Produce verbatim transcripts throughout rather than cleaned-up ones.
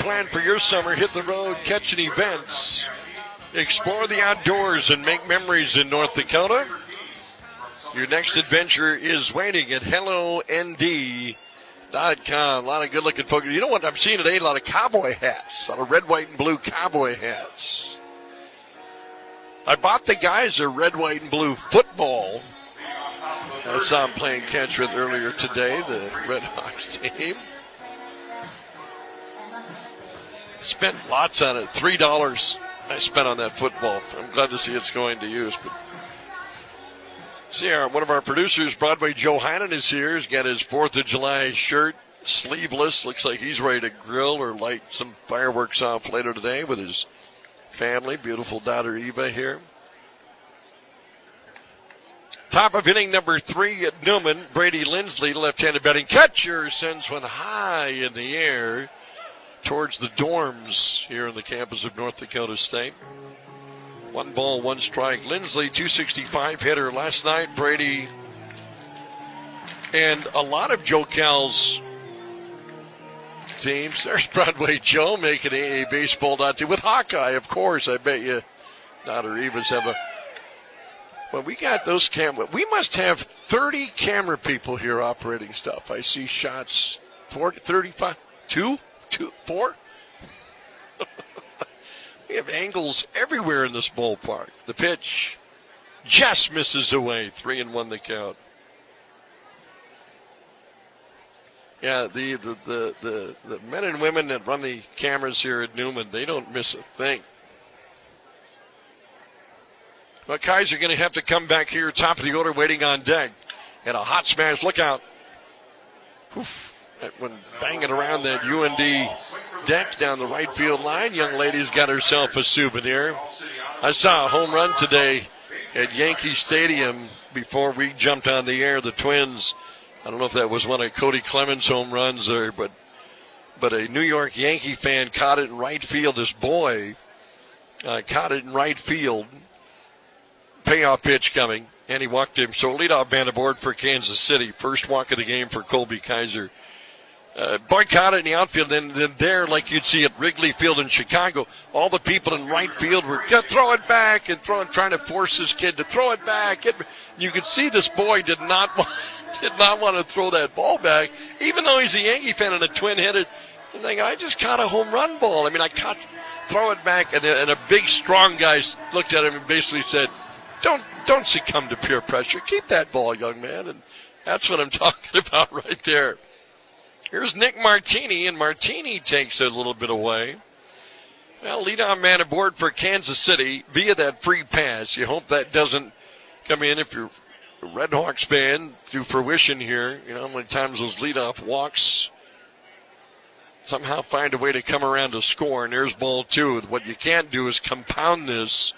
plan for your summer, hit the road, catch an events, explore the outdoors, and make memories in North Dakota. Your next adventure is waiting at hello n d dot com. A lot of good-looking folks. You know what I'm seeing today? A lot of cowboy hats, a lot of red, white, and blue cowboy hats. I bought the guys a red, white, and blue football. I saw them playing catch with earlier today, the Red Hawks team. Spent lots on it. Three dollars I spent on that football. I'm glad to see it's going to use. But see, our, one of our producers, Broadway Joe Heinen, is here. He's got his fourth of July shirt, sleeveless. Looks like he's ready to grill or light some fireworks off later today with his family. Beautiful daughter Eva here. Top of inning number three at Newman. Brady Lindsley, left-handed batting catcher, sends one high in the air towards the dorms here on the campus of North Dakota State. One ball, one strike. Lindsley, two sixty-five hitter last night. Brady and a lot of Joe Cal's teams. There's Broadway Joe making a, a baseball dot with Hawkeye, of course. I bet you not or Evas have a. Well, we got those camera. We must have thirty camera people here operating stuff. I see shots forty, thirty-five, two, two, four. We have angles everywhere in this ballpark. The pitch just misses away. Three and one the count. Yeah, the, the, the, the, the men and women that run the cameras here at Newman, they don't miss a thing. But Kaiser going to have to come back here, top of the order, waiting on deck. And a hot smash, look out. Oof. That one banging around that U N D deck down the right field line. Young lady's got herself a souvenir. I saw a home run today at Yankee Stadium before we jumped on the air. The Twins, I don't know if that was one of Cody Clemens' home runs, or but but a New York Yankee fan caught it in right field. This boy uh, caught it in right field. Payoff pitch coming, and he walked him. So leadoff man aboard for Kansas City. First walk of the game for Colby Kaiser. Uh, boy caught it in the outfield, and then there, like you'd see at Wrigley Field in Chicago, all the people in right field were gonna throw it back and throwing, trying to force this kid to throw it back. It, you could see this boy did not want, did not want to throw that ball back, even though he's a Yankee fan and a Twin hit it. And they go, I just caught a home run ball. I mean, I caught, throw it back, and, and a big, strong guy looked at him and basically said, Don't don't succumb to peer pressure. Keep that ball, young man. And that's what I'm talking about right there. Here's Nick Martini, and Martini takes it a little bit away. Well, leadoff man aboard for Kansas City via that free pass. You hope that doesn't come in if you're a Red Hawks fan to fruition here. You know how many times those leadoff walks somehow find a way to come around to score. And there's ball two. What you can't do is compound this.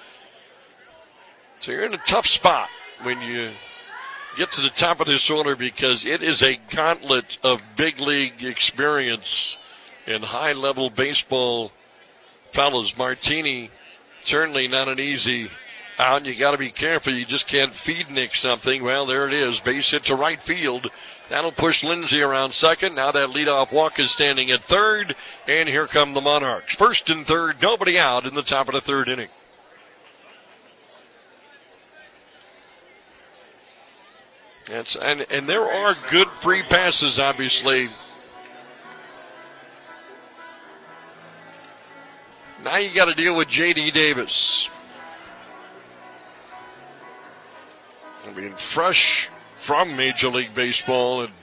So you're in a tough spot when you get to the top of this order, because it is a gauntlet of big league experience and high-level baseball fellas. Martini, certainly not an easy out. You got to be careful. You just can't feed Nick something. Well, there it is. Base hit to right field. That'll push Lindsay around second. Now that leadoff walk is standing at third, and here come the Monarchs. First and third, nobody out in the top of the third inning. That's, and, and there are good free passes, obviously. Now you got to deal with J D Davis. I mean, fresh from Major League Baseball. And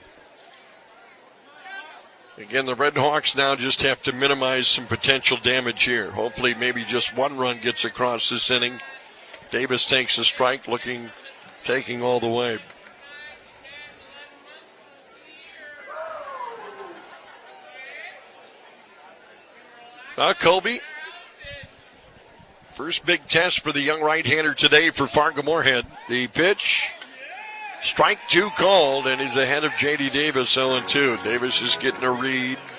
again, the Red Hawks now just have to minimize some potential damage here. Hopefully maybe just one run gets across this inning. Davis takes a strike, looking, taking all the way. Now, Colby, first big test for the young right-hander today for Fargo-Moorhead. The pitch, strike two called, and he's ahead of J D Davis, oh and two. Davis is getting a read.